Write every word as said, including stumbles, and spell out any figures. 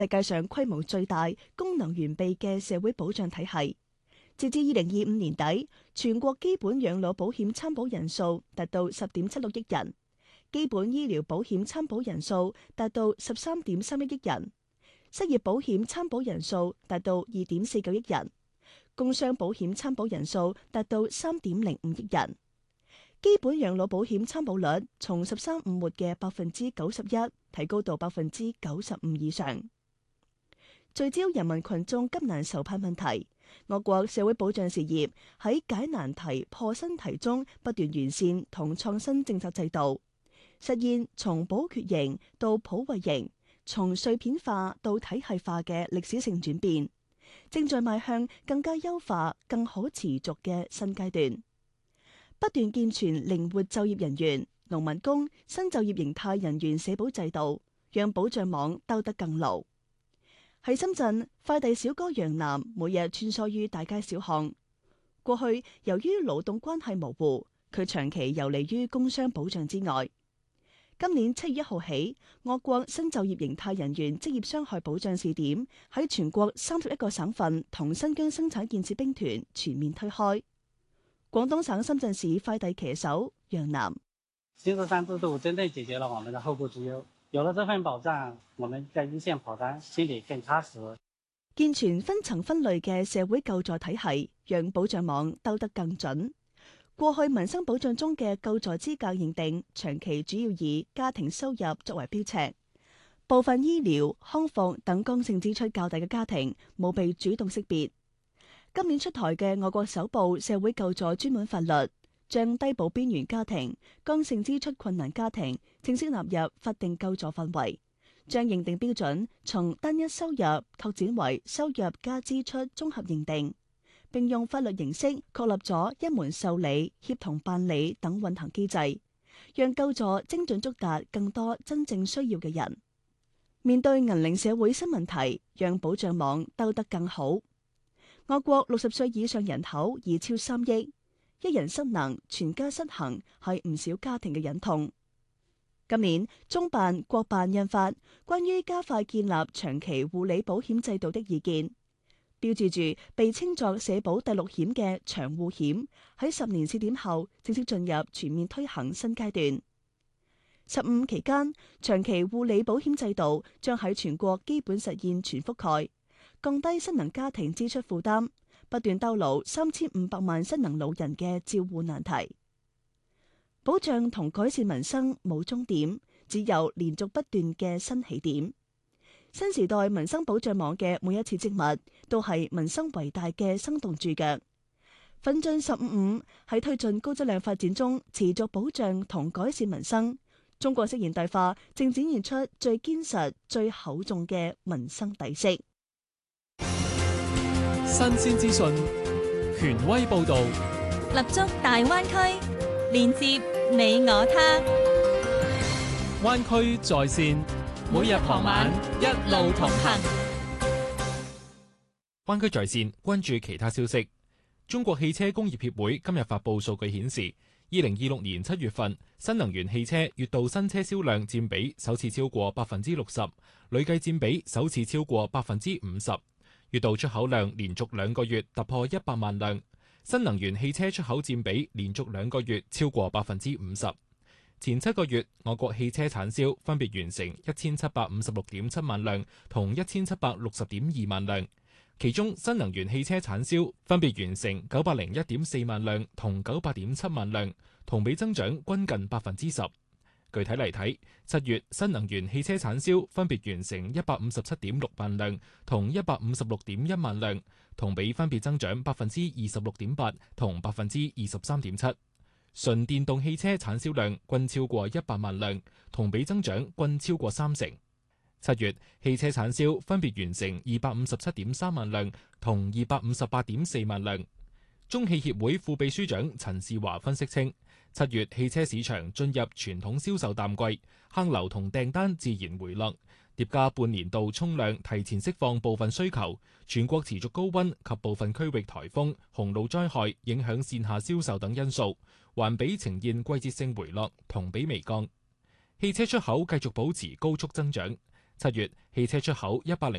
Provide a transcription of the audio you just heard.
世界上規模最大、功能完備嘅社會保障體系。截至二零二五年底，全國基本養老保險參保人數達到十點七六億人，基本醫療保險參保人數達到十三點三一億人，失業保險參保人數達到二點四九億人，工傷保險參保人數達到三點零五億人。基本養老保險參保率從十三五末嘅百分之九十一提高到百分之九十五以上。聚焦人民群眾急難愁盼問題，我國社會保障事業喺解難題、破新題中不斷完善同創新政策制度，實現從保缺型到普惠型、從碎片化到體系化嘅歷史性轉變，正在邁向更加優化、更可持續嘅新階段。不斷健全靈活就業人員、農民工、新就業形態人員社保制度，讓保障網兜得更牢。喺深圳，快遞小哥楊楠每日穿梭於大街小巷。過去由於勞動關係模糊，佢長期游離於工傷保障之外。今年七月一號起，我國新就業形態人員職業傷害保障試點喺全國三十一個省份同新疆生產建設兵團全面推開。廣東省深圳市快遞騎手楊楠： 新十三制度真正解決了我們的後顧之憂。有了這份保障，我們在一線跑單，心裏更踏實。 健全分層分類嘅社會救助體系，讓保障網兜得更準。過去民生保障中嘅救助資格認定，長期主要以家庭收入作為標尺，部分醫療、康復等剛性支出較大嘅家庭冇被主動識別。今年出台嘅我國首部社會救助專門法律，將低保邊緣家庭、剛性支出困難家庭正式納入法定救助範圍，將認定標準從單一收入拓展為收入加支出綜合認定，並用法律形式確立咗一門受理、協同辦理等運行機制，讓救助精準觸達更多真正需要嘅人。面對銀齡社會新問題，讓保障網兜得更好。我國六十歲以上人口已超三億。一人失能，全家失衡，係唔少家庭嘅忍痛。今年中辦、國辦印發關於加快建立長期護理保險制度的意見，標誌住被稱作社保第六險嘅長護險喺十年試點後正式進入全面推行新階段。十五期間，長期護理保險制度將喺全國基本實現全覆蓋，降低失能家庭支出負擔，不斷兜牢三千五百萬失能老人嘅照護難題。保障同改善民生冇終點，只有連續不斷嘅新起點。新時代民生保障網嘅每一次織物，都係民生為大嘅生動注腳。奮進十五五喺推進高質量發展中，持續保障同改善民生。中國式現代化正展現出最堅實、最厚重嘅民生底色。 新鮮資訊，權威報導， 立足大灣區，連接你我他。 灣區在線，每日傍晚一路同行。灣區在線，關注其他消息。中國汽車工業協會今日發布數據顯示，二零二六年七月份新能源汽車月度新車銷量佔比首次超過百分之六十，累計佔比首次超過百分之五十。月度出口量連續兩個月突破一百萬輛，新能源汽車出口佔比連續兩個月超過百分之五十。前七個月，我國汽車產銷分別完成一千七百五十六點七萬輛同一千七百六十點二萬輛，其中新能源汽車產銷分別完成九百零一點四萬輛同九百點七萬輛，同比增長均近百分之十。具體嚟睇，七月新能源汽車產銷分別完成一百五十七點六萬輛同一百五十六點一萬輛，同比分別增長百分之二十六點八同百分之二十三點七。純電動汽車產銷量均超過一百萬輛，同比增長均超過三成。七月汽車產銷分別完成二百五十七點三萬輛同二百五十八點四萬輛。中汽協會副秘書長陳士華分析稱，七月汽車市場進入傳統銷售淡季，客流同訂單自然回落，疊加半年度沖量提前釋放部分需求，全國持續高溫及部分區域颱風、洪澇災害影響線下銷售等因素，環比呈現季節性回落，同比微降。汽車出口繼續保持高速增長。 七月汽車出口一百零